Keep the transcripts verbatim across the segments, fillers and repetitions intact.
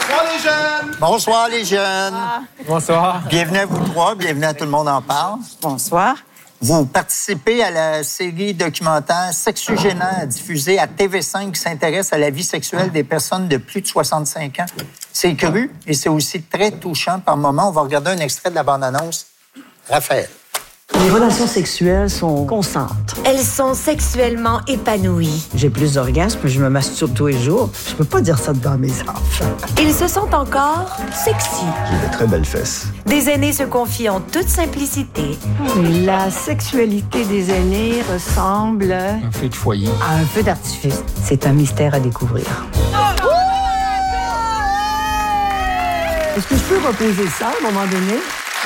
Bonsoir les jeunes! Bonsoir les jeunes! Bonsoir. Bienvenue à vous trois, bienvenue à Tout le monde en parle. Bonsoir. Vous participez à la série documentaire Sexugénaire diffusée à T V cinq qui s'intéresse à la vie sexuelle des personnes de plus de soixante-cinq ans. C'est cru et c'est aussi très touchant par moments. On va regarder un extrait de la bande-annonce. Raphaël. Les relations sexuelles sont constantes. Elles sont sexuellement épanouies. J'ai plus d'orgasmes, je me masturbe tous les jours. Je peux pas dire ça devant mes enfants. Ils se sentent encore sexy. J'ai de très belles fesses. Des aînés se confient en toute simplicité. La sexualité des aînés ressemble Un feu de foyer. à un feu d'artifice. C'est un mystère à découvrir. Est-ce que je peux reposer ça à un moment donné?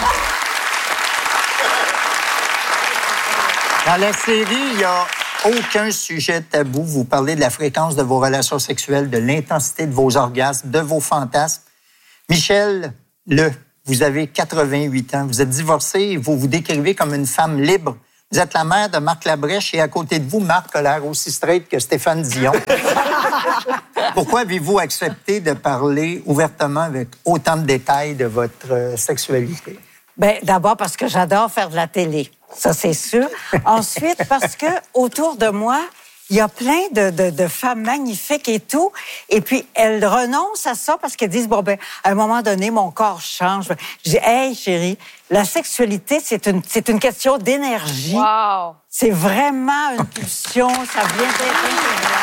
Dans la série, il n'y a aucun sujet tabou. Vous parlez de la fréquence de vos relations sexuelles, de l'intensité de vos orgasmes, de vos fantasmes. Michel Le, vous avez quatre-vingt-huit ans. Vous êtes divorcé et vous vous décrivez comme une femme libre. Vous êtes la mère de Marc Labrèche et à côté de vous, Marc a l'air aussi straight que Stéphane Dion. Pourquoi avez-vous accepté de parler ouvertement avec autant de détails de votre sexualité? Bien, d'abord parce que j'adore faire de la télé. Ça, c'est sûr. Ensuite, parce que autour de moi, il y a plein de, de, de femmes magnifiques et tout. Et puis, elles renoncent à ça parce qu'elles disent, bon, ben, à un moment donné, mon corps change. Je dis, hey, chérie, la sexualité, c'est une, c'est une question d'énergie. Wow. C'est vraiment une pulsion. Ça vient d'être...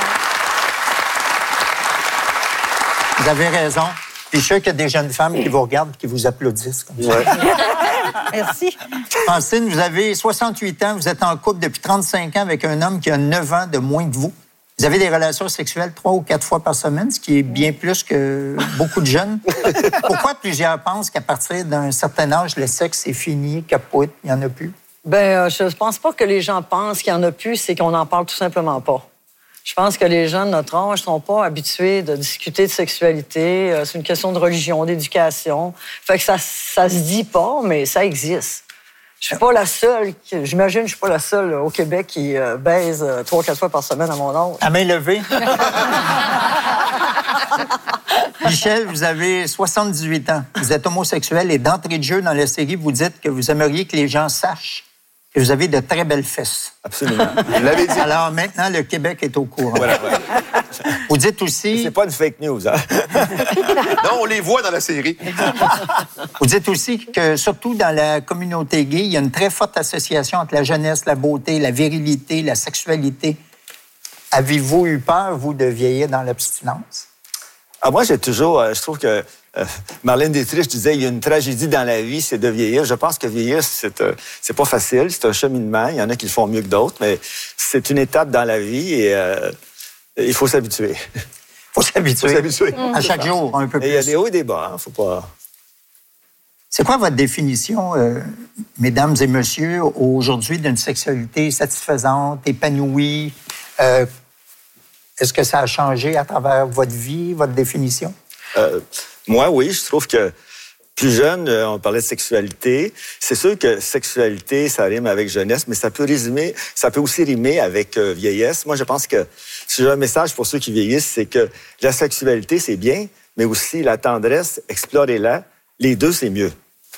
Vous avez raison. Puis je suis sûr qu'il y a des jeunes femmes qui vous regardent et qui vous applaudissent comme ça. Ouais. Merci. Francine, vous avez soixante-huit ans, vous êtes en couple depuis trente-cinq ans avec un homme qui a neuf ans de moins que vous. Vous avez des relations sexuelles trois ou quatre fois par semaine, ce qui est bien plus que beaucoup de jeunes. Pourquoi plusieurs pensent qu'à partir d'un certain âge, le sexe est fini, capote, il n'y en a plus? Bien, euh, je pense pas que les gens pensent qu'il n'y en a plus, c'est qu'on n'en parle tout simplement pas. Je pense que les gens de notre âge ne sont pas habitués de discuter de sexualité. Euh, c'est une question de religion, d'éducation. Fait que ça, ça se dit pas, mais ça existe. Je suis pas la seule, qui, j'imagine, je suis pas la seule au Québec qui euh, baise euh, trois, quatre fois par semaine à mon âge. À main levée. Michel, vous avez soixante-dix-huit ans. Vous êtes homosexuel et d'entrée de jeu dans la série, vous dites que vous aimeriez que les gens sachent que vous avez de très belles fesses. Absolument. Vous l'avez dit. Alors maintenant, le Québec est au courant. Voilà, voilà. Vous dites aussi... C'est pas une fake news, hein? Non, on les voit dans la série. Vous dites aussi que, surtout dans la communauté gay, il y a une très forte association entre la jeunesse, la beauté, la virilité, la sexualité. Avez-vous eu peur, vous, de vieillir dans l'abstinence? Ah, moi, j'ai toujours... Euh, je trouve que euh, Marlène Dietrich disait il y a une tragédie dans la vie, c'est de vieillir. Je pense que vieillir, c'est, euh, c'est pas facile, c'est un cheminement. Il y en a qui le font mieux que d'autres, mais c'est une étape dans la vie et euh, il faut s'habituer. Il faut s'habituer. faut s'habituer. À chaque jour, un peu plus. Et il y a des hauts et des bas, hein, faut pas... C'est quoi votre définition, euh, mesdames et messieurs, aujourd'hui, d'une sexualité satisfaisante, épanouie? Euh, est-ce que ça a changé à travers votre vie, votre définition? Euh, moi, oui, je trouve que plus jeune, euh, on parlait de sexualité. C'est sûr que sexualité, ça rime avec jeunesse, mais ça peut résumer, ça peut aussi rimer avec euh, vieillesse. Moi, je pense que si j'ai un message pour ceux qui vieillissent, c'est que la sexualité, c'est bien, mais aussi la tendresse, explorez-la. Les deux, c'est mieux.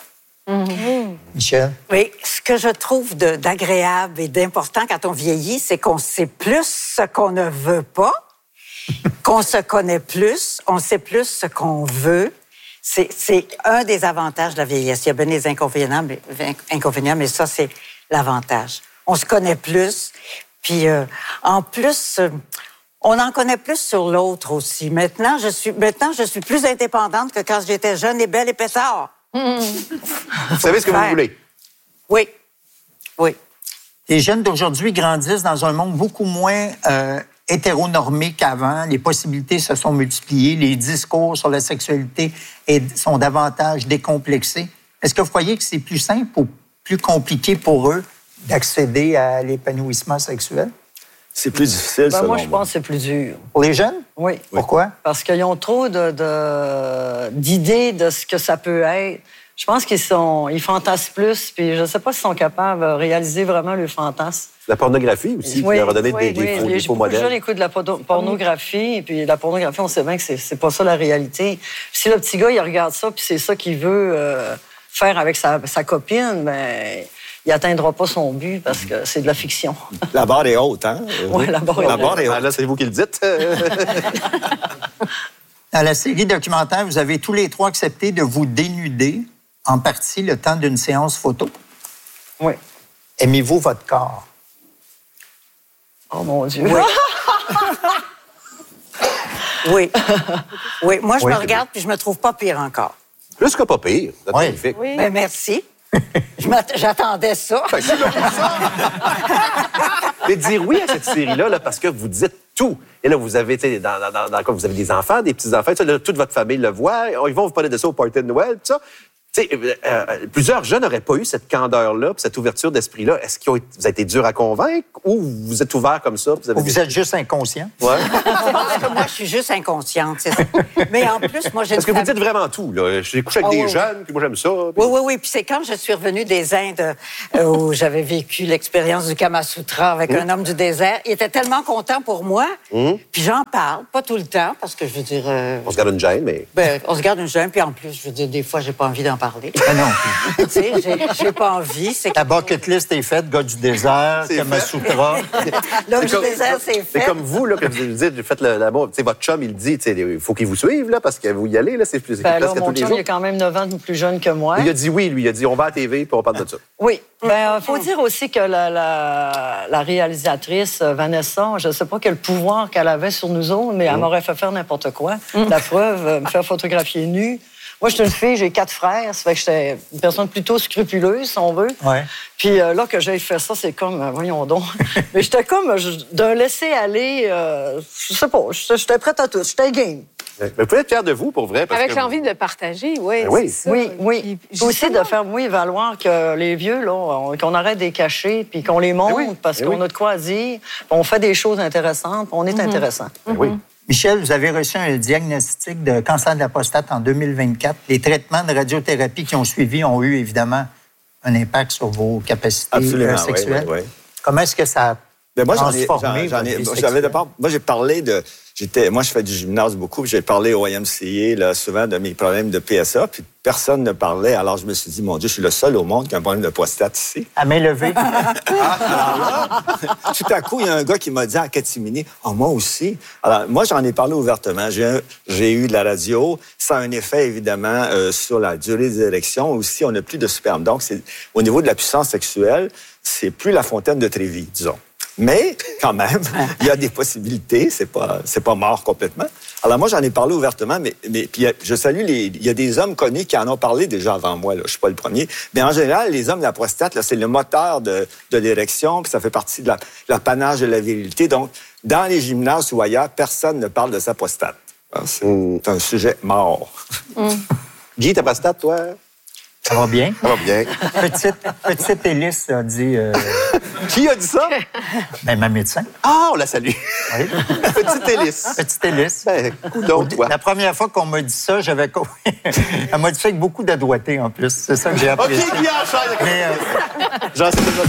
Mm-hmm. Michel? Oui, ce que je trouve de, d'agréable et d'important quand on vieillit, c'est qu'on sait plus ce qu'on ne veut pas, qu'on se connaît plus, on sait plus ce qu'on veut. C'est, c'est un des avantages de la vieillesse. Il y a bien des inconvénients, mais, inconvénients, mais ça, c'est l'avantage. On se connaît plus, puis euh, en plus, euh, on en connaît plus sur l'autre aussi. Maintenant, je suis, maintenant, je suis plus indépendante que quand j'étais jeune et belle et pétard. Vous savez ce que vous voulez? Oui, oui. Les jeunes d'aujourd'hui grandissent dans un monde beaucoup moins euh, hétéronormé qu'avant. Les possibilités se sont multipliées. Les discours sur la sexualité sont davantage décomplexés. Est-ce que vous croyez que c'est plus simple ou plus compliqué pour eux d'accéder à l'épanouissement sexuel? C'est plus difficile, Ben, selon moi, je moi. pense que c'est plus dur. Pour les jeunes? Oui. Pourquoi? Parce qu'ils ont trop de, de, d'idées de ce que ça peut être. Je pense qu'ils sont, ils fantasment plus, puis je ne sais pas s'ils sont capables de réaliser vraiment le fantasme. La pornographie aussi, Oui, qui leur a donné oui, des, oui, des faux, les- des faux beaucoup de modèles. jeunes écoutent de la porno- pornographie, puis la pornographie, on sait bien que c'est, c'est pas ça la réalité. Si le petit gars, il regarde ça, puis c'est ça qu'il veut euh, faire avec sa, sa copine, ben, il atteindra pas son but parce que c'est de la fiction. La barre est haute, hein? Oui, la barre est La haute. barre est haute. Ah, là, c'est vous qui le dites. Dans la série documentaire, vous avez tous les trois accepté de vous dénuder, en partie le temps d'une séance photo. Oui. Aimez-vous votre corps? Oh mon Dieu. Oui. Oui. Oui. Moi, je Oui. me regarde puis je me trouve pas pire encore. Plus que pas pire. C'est Oui. magnifique. Ben, merci. Je m'att- J'attendais ça. Mais dire oui à cette série-là, là, parce que vous dites tout. Et là, vous avez, tu sais, dans, dans, dans, dans- vous avez des enfants, des petits-enfants, ça, là, toute votre famille le voit. Ils vont vous parler de ça au party de Noël, tout ça. Tu sais, euh, euh, plusieurs jeunes n'auraient pas eu cette candeur-là, puis cette ouverture d'esprit-là. Est-ce que vous avez été dur à convaincre ou vous êtes ouvert comme ça? puis Vous, avez Ou vous êtes juste inconscient? Ouais. Parce que moi, je suis juste inconsciente, c'est ça. Mais en plus, moi, j'ai Parce une que vous famille- dites vraiment tout. Là. J'ai couché avec Ah, des oui, oui. jeunes, puis moi, j'aime ça. puis- Oui, oui, oui. Puis c'est quand je suis revenue des Indes euh, où j'avais vécu l'expérience du Kama Sutra avec un homme du désert. Il était tellement content pour moi. Puis j'en parle, pas tout le temps, parce que je veux dire... euh, On se garde une gêne, mais... ben, on se garde une gêne, puis en plus, je veux dire, des fois, j'ai pas envie d'en parler. Ah non. Tu sais, j'ai- j'ai pas envie. C'est La bucket list est faite, gars du désert, C'est Kama fait. Sutra. L'homme du comme- désert, c'est C'est fait. comme vous, là, que vous dites, vous faites le- l'amour. Tu sais, votre chum, il dit, tu sais, il faut qu'il vous suive, là, parce que vous y allez, là, c'est plus c'est Ben là, presque mon tous les chum, jours. il est quand même neuf ans de plus jeune que moi. Il a dit oui, lui. Il a dit, on va à la T V, puis on parle de ça. Oui. Ben, il faut dire aussi que la, la, la réalisatrice, euh, Vanessa, je ne sais pas quel pouvoir qu'elle avait sur nous autres, mais elle m'aurait fait faire n'importe quoi. La preuve, euh, me faire photographier nue. Moi, je suis une fille, j'ai quatre frères, ça fait que j'étais une personne plutôt scrupuleuse, si on veut. Ouais. Puis euh, là, que j'ai fait ça, c'est comme, euh, voyons donc. Mais j'étais comme je- d'un laisser-aller, euh, je sais pas, j'étais prête à tout, j'étais game. Mais vous pouvez être fier de vous, pour vrai. Parce Avec que l'envie de partager, oui. Ben oui. c'est ça. Oui, oui. Puis, Puis aussi justement, de faire, oui, valoir que les vieux, là, on- qu'on arrête de les cacher, puis qu'on les montre, Eh oui, parce eh qu'on oui. a de quoi dire. On fait des choses intéressantes, on est intéressant. Ben oui. Michel, vous avez reçu un diagnostic de cancer de la prostate en deux mille vingt-quatre. Les traitements de radiothérapie qui ont suivi ont eu, évidemment, un impact sur vos capacités Absolument, euh, oui, sexuelles. oui, oui. Comment est-ce que ça a Ben moi, j'en ai, transformé j'en- j'en ai- votre vie j'avais sexuelle? d'abord, moi, j'ai parlé de, j'étais, moi, je fais du gymnase beaucoup, puis j'ai parlé au Y M C A, là, souvent de mes problèmes de P S A, puis personne ne parlait. Alors, je me suis dit, mon Dieu, je suis le seul au monde qui a un problème de prostate ici. À main levée. Tout à coup, il y a un gars qui m'a dit à catimini, oh, moi aussi. Alors, moi, j'en ai parlé ouvertement. J'ai, un- j'ai eu de la radio. Ça a un effet, évidemment, euh, sur la durée des érections. Aussi, on n'a plus de sperme. Donc, c'est, au niveau de la puissance sexuelle, c'est plus la fontaine de Trévi, disons. Mais, quand même, il y a des possibilités. C'est pas, c'est pas mort complètement. Alors, moi, j'en ai parlé ouvertement, mais, mais puis, je salue les. Il y a des hommes connus qui en ont parlé déjà avant moi, là. Je suis pas le premier. Mais en général, les hommes de la prostate, là, c'est le moteur de, de l'érection, puis ça fait partie de la, l'apanage de la virilité. Donc, dans les gymnases ou ailleurs, personne ne parle de sa prostate. Alors, C'est Mm. un sujet mort. Guy, ta prostate, toi? Ça va bien? Ça va bien. Petite, petite hélice, a dit euh, Qui a dit ça? ben, ma médecin. Ah, on la salue. Oui. Petite hélice. Petite hélice. Ben, coudonc, toi. La première fois qu'on m'a dit ça, j'avais... co- Elle m'a dit ça avec beaucoup de doigté, en plus. C'est ça que j'ai OK, apprécié. Guy, enchaîne. Mais, euh, J'en sais déjà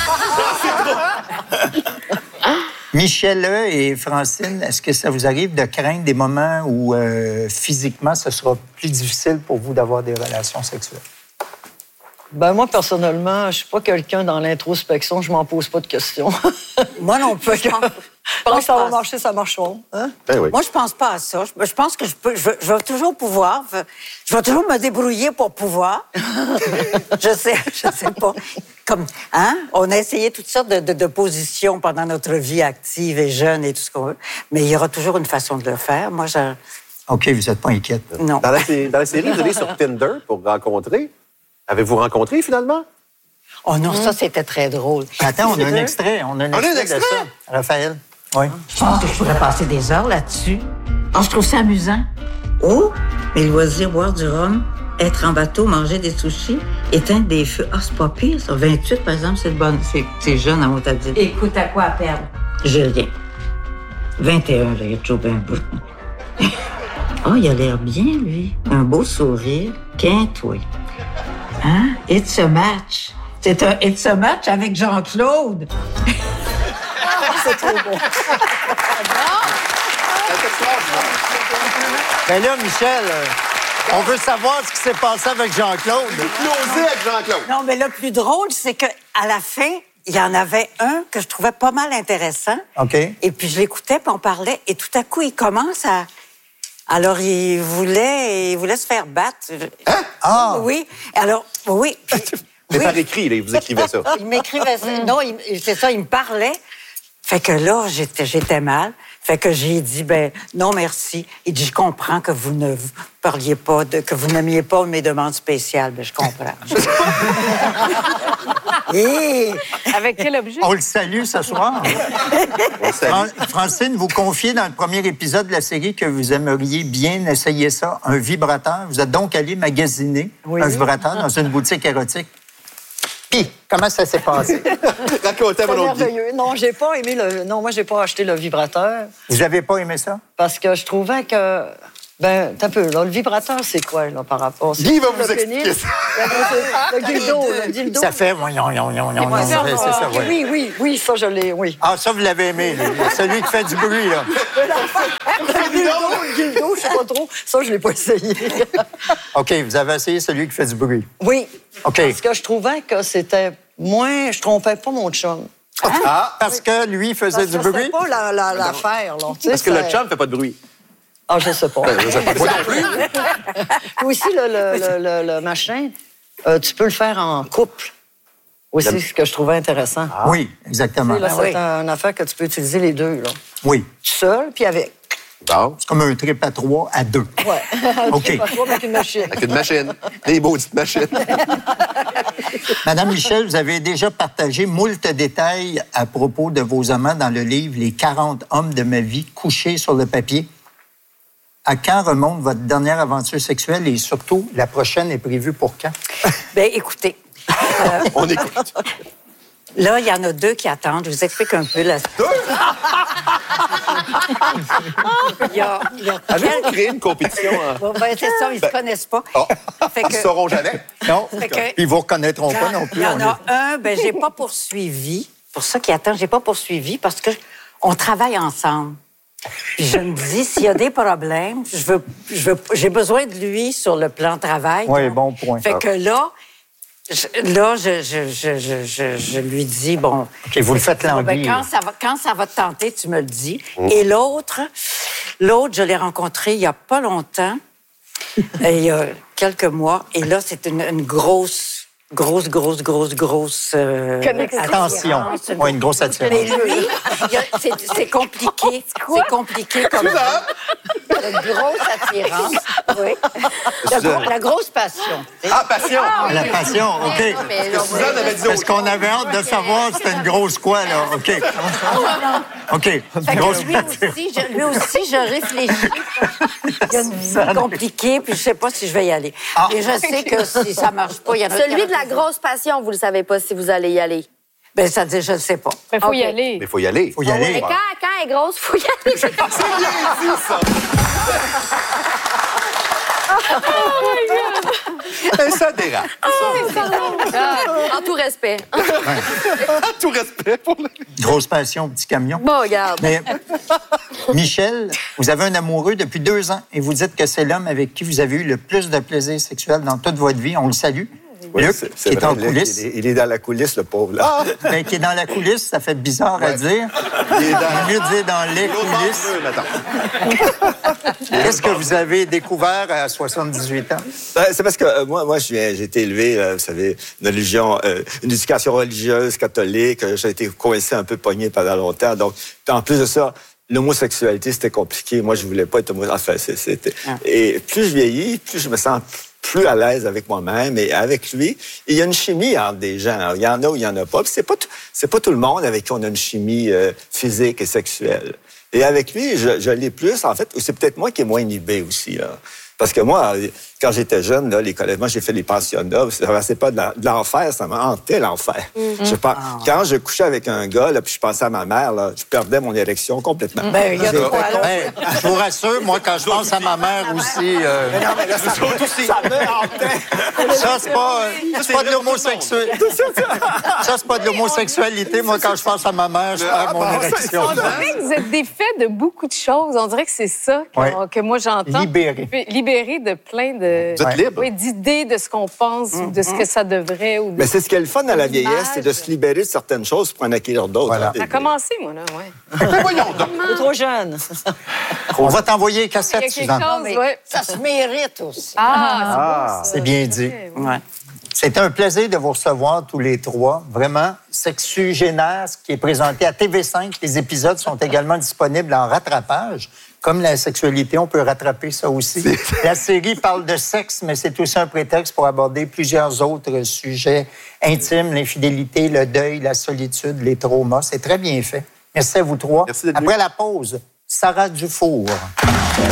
trop. Michel et Francine, est-ce que ça vous arrive de craindre des moments où euh, physiquement, ce sera plus difficile pour vous d'avoir des relations sexuelles? Ben moi, personnellement, je suis pas quelqu'un dans l'introspection, je m'en pose pas de questions. Moi non plus. Je pense, Quand ça va pense- marcher, ça marchera. Hein? Ben oui. Moi, je pense pas à ça. Je, je pense que je peux, je, je vais toujours pouvoir, je vais toujours me débrouiller pour pouvoir. je sais, je sais pas. Comme, hein? On a essayé toutes sortes de, de, de positions pendant notre vie active et jeune et tout ce qu'on veut. Mais il y aura toujours une façon de le faire. Moi, je, OK, vous n'êtes pas inquiète. non. Dans la, sé- dans la série, vous allez sur Tinder pour rencontrer. Avez-vous rencontré, finalement? Oh non, ça, c'était très drôle. Attends, on a un extrait. On a un On a un extrait, de extrait? ça. Raphaël? Oui. Je pense que je pourrais passer des heures là-dessus. Oh, je trouve ça amusant. Oh, mes loisirs, boire du rhum, être en bateau, manger des sushis, éteindre des feux. Ah, c'est pas pire, ça. vingt-huit, par exemple, c'est bon, c'est, c'est jeune à mon avis. Écoute, à quoi à perdre? J'ai rien. vingt et un, là, il y a toujours bien beau. Oh, il a l'air bien, lui. Un beau sourire. Quintoué. Hein? It's a match. C'est un It's a match avec Jean-Claude. C'est trop beau. Ben là, Michel, euh, on veut savoir ce qui s'est passé avec Jean-Claude. Closé avec Jean-Claude. Non, mais le plus drôle, c'est qu'à la fin, il y en avait un que je trouvais pas mal intéressant. OK. Et puis je l'écoutais, puis on parlait, et tout à coup, il commence à... Alors, il voulait, il voulait se faire battre. Hein? Ah! Oui. Alors, oui. Puis, Mais oui. par écrit, là, il vous écrivait ça. Il m'écrivait ça. Non, il- c'est ça, il me parlait. Fait que là, j'étais, j'étais mal. Fait que j'ai dit, ben non, merci. Il dit, je comprends que vous ne vous parliez pas, de, que vous n'aimiez pas mes demandes spéciales. Ben, je comprends. Et... Avec quel objet? On le salue ce soir. Fran- Francine, vous confiez dans le premier épisode de la série que vous aimeriez bien essayer ça, un vibrateur. Vous êtes donc allé magasiner Oui. un vibrateur dans une boutique érotique. Puis, comment ça s'est passé? Racontez C'est mon autre vie. merveilleux. Non, j'ai pas aimé le. Non, moi, j'ai pas acheté le vibrateur Vous avez pas aimé ça? parce que je trouvais que. Ben, t'as peu. Là, le vibrateur, c'est quoi, là, par rapport? C'est Guy va le vous pénis? expliquer ça. Le dildo, le dildo. Ça fait... voyons, voyons, voyons, voyons, Ouais, ça, c'est ça, ouais. Oui, oui, oui, ça, je l'ai, oui. Ah, ça, vous l'avez aimé, là. Celui qui fait du bruit, là. Le dildo, le dildo, je sais pas trop. Ça, je l'ai pas essayé. OK, vous avez essayé celui qui fait du bruit. Oui. OK. Parce que je trouvais que c'était moins. Je trompais pas mon chum. Ah, parce que lui faisait Parce du que c'est bruit? pas la- la- l'affaire, là. Tu sais, Parce que le c'est- chum fait pas de bruit. Ah, je sais pas. Moi non plus. Puis aussi, le, le, le, le- le machin, euh, tu peux le faire en couple. Aussi, ce que je trouvais intéressant. Oui, exactement. Tu sais, là, Ah c'est oui. un- une affaire que tu peux utiliser les deux, là. Oui. Tout seul, puis avec. Bon, C'est comme un trip à trois à deux. Ouais. OK. Pas trop avec une machine. avec une machine. Des maudites machines. Madame Michel, vous avez déjà partagé moult détails à propos de vos amants dans le livre Les quarante hommes de ma vie couchés sur le papier. À quand remonte votre dernière aventure sexuelle et surtout, la prochaine est prévue pour quand? Ben, écoutez, On écoute. là, il y en a deux qui attendent. Je vous explique un peu la... Il y a, il y a Avez-vous quelques- créé une compétition? hein? Bon, ben, c'est ça, ils se connaissent pas. Oh. Fait Ils que- ne sauront jamais. Non. Fait que- Ils vous reconnaîtront pas non plus. Il y en on a est- un, ben, j'ai pas poursuivi. Pour ça qui attend, j'ai pas poursuivi parce que on travaille ensemble. Puis je me dis, s'il y a des problèmes, je veux, je veux, j'ai besoin de lui sur le plan de travail. Oui, bon point. Fait que là, je, là, je, je, je, je, je, je lui dis, bon... OK, vous le faites Ben, languir. quand, ça va, quand ça va te tenter, tu me le dis. Et l'autre, l'autre, je l'ai rencontré il y a pas longtemps, euh, il y a quelques mois. Et là, c'est une, une grosse, grosse, grosse, grosse, grosse... euh, Connexion. Attention. attirance. Oui, une grosse attirance. Mais lui, il y a- c'est c'est compliqué. C'est compliqué comme ça. Une grosse attirance. Oui. La, gro- la grosse passion. Ah, passion! La passion, OK. Suzanne avait dit Parce autre qu'on avait hâte de savoir c'était une grosse quoi, là. OK. OK. Fait Grosse que lui aussi, je, lui aussi, je réfléchis. Il y a une vie compliquée, puis je sais pas si je vais y aller. Et je sais que si ça marche pas, il y en a... Celui de la grosse passion, vous ne savez pas si vous allez y aller. Ben, ça dit, je ne sais pas. Il faut y Ok. aller. Mais il faut y aller. Faut y aller. Mais quand, quand elle est grosse, il faut y aller. C'est bien dit, ça! Mais ça dérape. En tout respect. Tout respect pour le... Grosse passion, petit camion. Bon, regarde. Mais Michel, vous avez un amoureux depuis deux ans et vous dites que c'est l'homme avec qui vous avez eu le plus de plaisir sexuel dans toute votre vie. On le salue. Oui, Luc, c'est- qui c'est est vrai, en Luc, coulisses. Il est, il est dans la coulisse, le pauvre. Là. Ben, qui est dans la coulisse, ça fait bizarre à dire. Il est dans- Il est mieux de dire dans les coulisses. L'autre Attends. Qu'est-ce que vous avez découvert à soixante-dix-huit ans? Ben, c'est parce que euh, moi, moi, je viens, j'ai été élevé, euh, vous savez, une religion, euh, une éducation religieuse catholique. Euh, J'ai été coincé un peu pogné pendant longtemps. Donc, en plus de ça, l'homosexualité, c'était compliqué. Moi, je voulais pas être homosexuel. Enfin, c'est- c'était... Et plus je vieillis, plus je me sens plus à l'aise avec moi-même et avec lui. Il y a une chimie entre des gens. Alors, il y en a ou il y en a pas. Puis c'est pas tout, c'est pas tout le monde avec qui on a une chimie euh, physique et sexuelle. Et avec lui, je, je l'ai plus. En fait, c'est peut-être moi qui est moins inhibé aussi. Là. Parce que moi, quand j'étais jeune, là, les collèges, moi, j'ai fait les pensionnats. Ça c'est pas de, la, de l'enfer, ça m'a hanté l'enfer. Mm-hmm. Je pense, ah. Quand je couchais avec un gars, là, puis je pensais à ma mère, là, je perdais mon érection complètement. Ben, il y a de quoi, là. Ben, je vous rassure, moi, quand je pense à ma mère aussi... Euh... Mais non, mais là, ça, ça me hantait. Ça, c'est pas, c'est pas de l'homosexuel. Ça, c'est pas de l'homosexualité. Moi, quand je pense à ma mère, je perds mon érection. On dirait que vous êtes défait de beaucoup de choses. On dirait que c'est ça que, ouais. que moi, j'entends. Libéré. Libéré de plein de... Vous êtes libre. Oui, d'idées de ce qu'on pense mm-hmm. ou de ce que ça devrait. Ou de... Mais c'est ce qui est le fun à la vieillesse, c'est de se libérer de certaines choses pour en acquérir d'autres. Voilà. Ça a commencé, moi, là, oui. Mais voyons donc. T'es trop jeune. On va t'envoyer les cassettes, Il y a quelque Suzanne. chose, ouais. Ça se mérite aussi. Ah, c'est bien dit. Ouais. C'est un plaisir de vous recevoir tous les trois. Vraiment, Sexugénaire, qui est présenté à T V cinq. Les épisodes sont également disponibles en rattrapage. Comme la sexualité, on peut rattraper ça aussi. La série parle de sexe, mais c'est aussi un prétexte pour aborder plusieurs autres sujets intimes, l'infidélité, le deuil, la solitude, les traumas. C'est très bien fait. Merci à vous trois. Merci d'être Après la pause, Sarah Dufour.